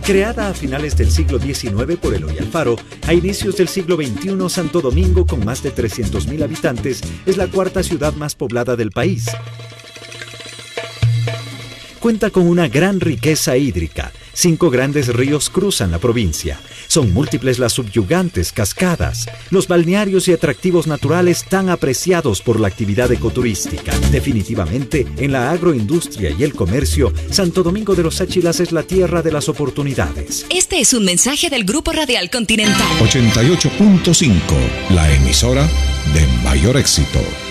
Creada a finales del siglo XIX por Eloy Alfaro, a inicios del siglo XXI, Santo Domingo, con más de 300.000 habitantes, es la cuarta ciudad más poblada del país. Cuenta con una gran riqueza hídrica. 5 grandes ríos cruzan la provincia. Son múltiples las subyugantes cascadas, los balnearios y atractivos naturales tan apreciados por la actividad ecoturística. Definitivamente, en la agroindustria y el comercio, Santo Domingo de los Áchilas es la tierra de las oportunidades. Este es un mensaje del Grupo Radial Continental. 88.5, la emisora de mayor éxito.